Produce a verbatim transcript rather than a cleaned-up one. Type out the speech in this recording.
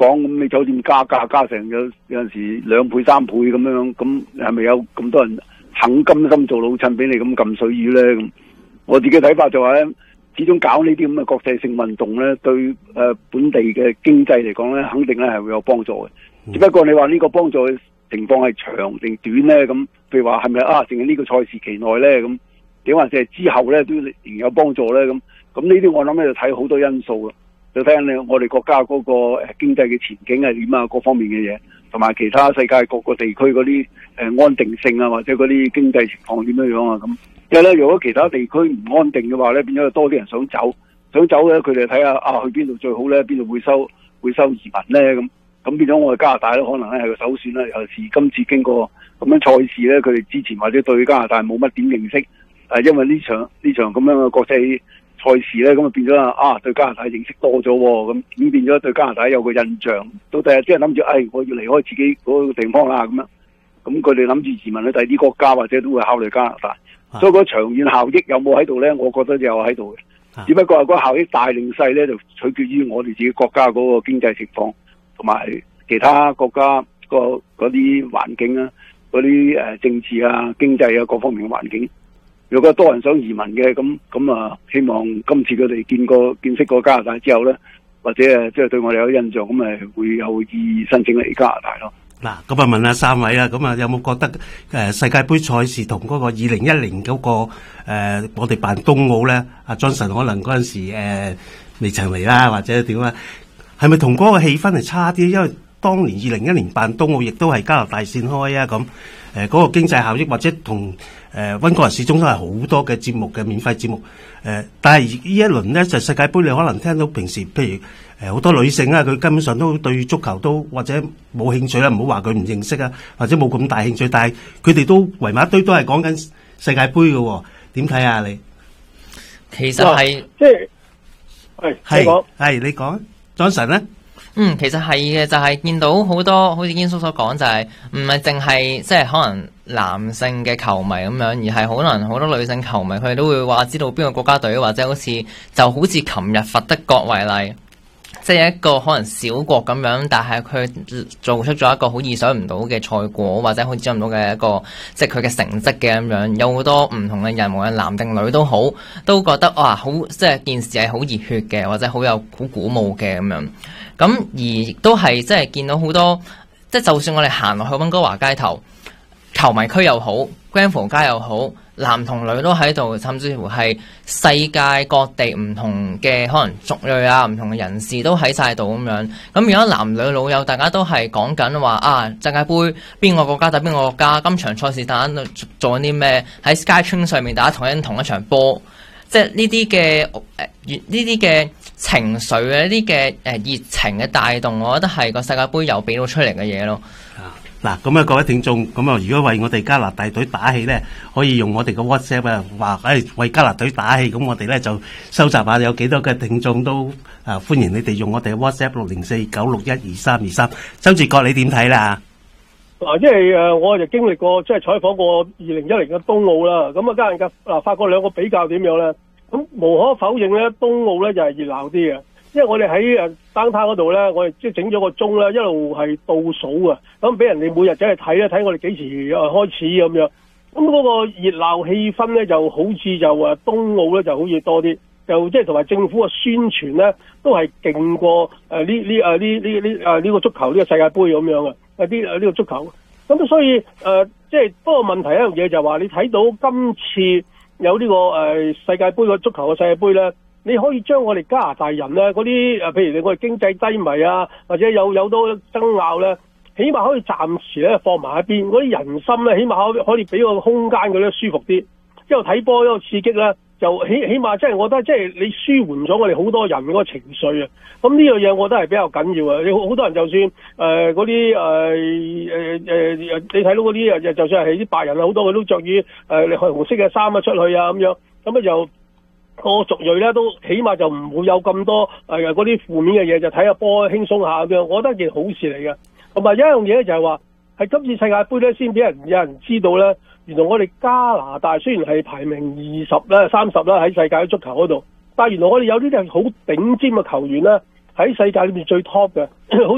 講，咁你酒店加價加成有有陣時兩倍三倍咁樣，咁係咪有咁多人肯甘心做老襯俾你咁撳水魚咧？咁我自己睇法就話咧，始終搞呢啲咁嘅國際性運動咧，對誒、呃、本地嘅經濟嚟講咧，肯定咧係會有幫助嘅。只不過你話呢個幫助嘅情況係長定短咧？咁譬如話係咪啊？淨係呢個賽事期內咧咁？點話係之後咧都仍然有幫助咧？咁咁呢啲我諗咧就睇好多因素啦，就睇下你我哋國家嗰個誒經濟嘅前景係點啊，各方面嘅嘢，同埋其他世界各個地區嗰啲誒安定性啊，或者嗰啲經濟情況點樣樣啊咁。因為咧，如果其他地區唔安定嘅話咧，變咗多啲人想走，想走咧，佢哋睇下啊去邊度最好咧，邊度會收會收移民咧咁。咁變咗我哋加拿大咧，可能咧係個首選啦。尤其是今次經過咁樣賽事咧，佢哋之前或者對加拿大冇乜點認識。誒，因為呢場呢場咁樣嘅國際賽事咧，咁啊變咗啊對加拿大認識多咗喎，咁咁變咗對加拿大有個印象。到第日即係諗住，誒、哎、我要離開自己嗰個地方啦，咁樣，咁佢哋諗住移民去第二啲國家，或者都會考慮加拿大。啊、所以個長遠效益有冇喺度咧？我覺得就有喺度嘅。啊、只不過係個效益大定細咧，就取決於我哋自己國家嗰個經濟情況，同埋其他國家個嗰啲環境啊，嗰啲誒政治啊、經濟啊各方面嘅環境。如果多人想移民嘅，咁咁啊，希望今次佢哋見過見識過加拿大之後咧，或者誒即係對我哋有印象，咁誒會有意申請嚟加拿大咯。 嗱，咁啊問下三位啊，咁啊有冇覺得誒、呃、世界盃賽事同嗰個二零一零嗰個誒、呃、我哋辦冬奧咧？阿 Johnson 可能嗰陣時誒、呃、未曾嚟啦，或者點啊？係咪同嗰個氣氛係差啲？因為當年二零一零辦冬奧亦都係加拿大線開啊，咁誒嗰個經濟效益或者同。誒溫哥華市中都係好多嘅節目嘅免費節目，誒、呃、但係呢一輪咧就是、世界盃，你可能聽到平時譬如誒好、呃、多女性啊，佢根本上都對足球都或者冇興趣啦，唔好話佢唔認識啊，或者冇咁大興趣，但係佢哋都圍埋一堆都係講緊世界盃嘅喎，點睇啊你？ 其實係即係係係係你講 Johnson 咧？ 嗯，其實係嘅，就係、是、見到好多好似堅叔所講，就係唔係淨係即係可能男性嘅球迷咁樣，而係可能好多女性球迷，佢哋都會話知道邊個國家隊，或者好似就好似琴日佛得角為例，即係一個可能小國咁樣，但係佢做出咗一個好意想唔到嘅賽果，或者好意想唔到嘅一個即係佢嘅成績嘅咁樣，有好多唔同嘅人，無論男定女都好，都覺得哇好，即係件事係好熱血嘅，或者好有好鼓舞嘅咁樣。咁而都係即係見到好多，即係就算我哋行落去溫哥華街頭，球迷區又好，Granville街又好，男同女都喺度，甚至乎係世界各地唔同嘅可能族裔啊，唔同嘅人士都喺晒度咁樣。咁而家男女老幼大家都係講緊話啊，世界盃邊個國家打邊個國家，今場賽事大家做緊啲咩？喺 Skytrain 上面大家同緊同一場波。即係呢啲嘅誒，呢啲嘅情緒嘅，呢啲嘅誒熱情嘅帶動，我覺得係個世界盃又俾到出嚟嘅嘢咯。 嗱，咁啊各位聽眾，咁啊如果為我哋加拿大隊打氣咧，可以用我哋嘅 WhatsApp 啊，話誒為加拿大隊打氣，咁我哋咧就收集下有幾多嘅聽眾都啊歡迎你哋用我哋嘅 WhatsApp 六零四九六一二三二三。周志國你點睇啦？ 嗱，即係誒，我就經歷過，即係採訪過二零一零嘅冬奧啦。咁啊，家人嘅嗱，發覺兩個比較點樣咧？咁無可否認咧，冬奧咧就係熱鬧啲嘅，因為我哋喺誒 downtown 嗰度咧，我哋即係整咗個鐘咧，一路係倒數啊，咁俾人哋每日走去睇咧，睇我哋幾時誒開始咁樣。咁嗰個熱鬧氣氛咧，就好似就誒冬奧咧就好似多啲，就即係同埋政府嘅宣傳咧，都係勁過誒呢呢誒呢呢呢誒呢個足球呢個世界盃咁樣嘅。誒啲誒呢個足球，咁所以誒、呃、即係不過問題一樣嘢就係話，你睇到今次有呢、這個誒、呃、世界盃個足球嘅世界盃咧，你可以將我哋加拿大人咧嗰啲誒，譬如你我哋經濟低迷啊，或者有有多爭拗咧，起碼可以暫時咧放埋一邊，嗰啲人心咧起碼可以可以俾個空間佢咧舒服啲，一路睇波一路刺激咧。就起起碼即係我覺得即係你舒緩咗我哋好多人嗰個情緒啊！咁呢樣嘢我覺得係比較緊要啊！你好多人就算誒嗰啲誒誒誒你睇到嗰啲誒就算係啲白人啊，好多佢都着住誒紅色嘅衫啊出去啊咁樣，咁啊就個族裔咧都起碼就唔會有咁多誒嗰啲負面嘅嘢，就睇下波輕鬆下咁樣，我覺得係件好事嚟嘅。同埋有一樣嘢就係話係今次世界盃咧先俾人有人知道咧。原來我哋加拿大雖然係排名二十啦、三十啦喺世界足球嗰度，但係原來我哋有啲係好頂尖嘅球員咧，喺世界裏面最 top 嘅。